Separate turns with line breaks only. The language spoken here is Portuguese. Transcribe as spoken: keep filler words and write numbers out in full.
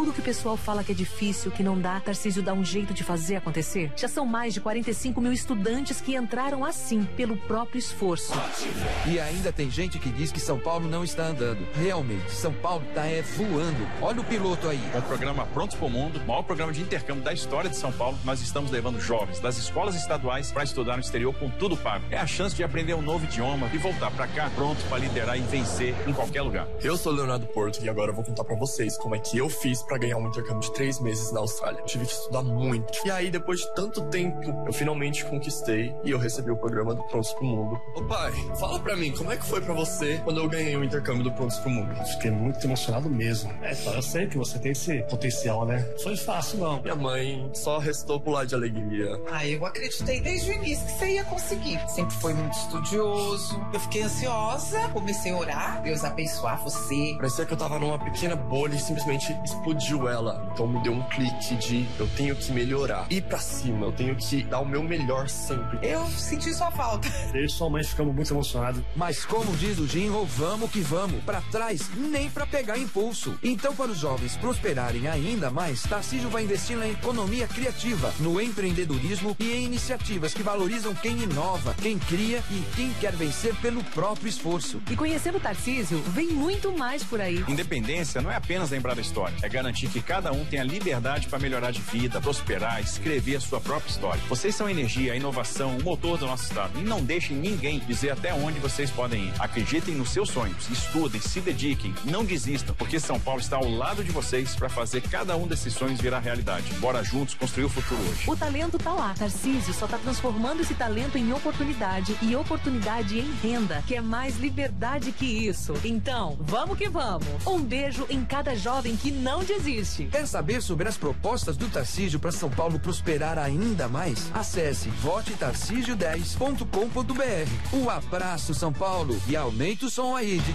Tudo que o pessoal fala que é difícil, que não dá, Tarcísio dá um jeito de fazer acontecer. Já são mais de quarenta e cinco mil estudantes que entraram assim, pelo próprio esforço.
E ainda tem gente que diz que São Paulo não está andando. Realmente, São Paulo está é, voando. Olha o piloto aí.
Com o programa Prontos para o Mundo, o maior programa de intercâmbio da história de São Paulo, nós estamos levando jovens das escolas estaduais para estudar no exterior com tudo pago. É a chance de aprender um novo idioma e voltar para cá pronto para liderar e vencer em qualquer lugar.
Eu sou Leonardo Porto e agora eu vou contar para vocês como é que eu fiz para ganhar um intercâmbio de três meses na Austrália. Eu tive que estudar muito. E aí, depois de tanto tempo, eu finalmente conquistei e eu recebi o programa do Prontos pro Mundo. Ô pai, fala pra mim, como é que foi pra você quando eu ganhei o intercâmbio do Prontos pro Mundo?
Fiquei muito emocionado mesmo. É, só eu sei que você tem esse potencial, né? Não foi fácil, não.
Minha mãe só restou pular de alegria.
Ah, eu acreditei desde o início que você ia conseguir. Sempre foi muito estudioso. Eu fiquei ansiosa, comecei a orar, Deus abençoar você.
Parecia que eu tava numa pequena bolha e simplesmente explodiu ela. Então me deu um clique de eu tenho que melhorar. Ir pra cima, eu tenho que dar o meu melhor sempre.
Eu senti sua falta.
Eu e sua mãe ficamos muito emocionados.
Mas como diz o Jingle, vamos que vamos. Pra trás, nem pra pegar impulso. Então, para os jovens prosperarem ainda mais, Tarcísio vai investir na economia criativa, no empreendedorismo e em iniciativas que valorizam quem inova, quem cria e quem quer vencer pelo próprio esforço.
E conhecendo Tarcísio, vem muito mais por aí.
Independência não é apenas lembrar da história, é garantir que cada um tenha liberdade para melhorar de vida, prosperar, escrever a sua própria história. Vocês são a energia, a inovação, o motor do nosso estado. E não deixem ninguém dizer até onde vocês podem ir. Acreditem nos seus sonhos, estudem, se dediquem, não desistam, porque São Paulo está ao lado de vocês para fazer cada um desses sonhos virar realidade. Bora juntos construir o futuro hoje.
O talento tá lá. Tarcísio só tá transformando esse talento em oportunidade e oportunidade em renda, que é mais liberdade que isso. Então, vamos que vamos. Um beijo em cada jovem que não desiste.
Quer saber sobre as propostas do Tarcísio para São Paulo prosperar ainda mais? Acesse vote tarcísio dez ponto com ponto br. Um abraço, São Paulo, e aumenta o som aí.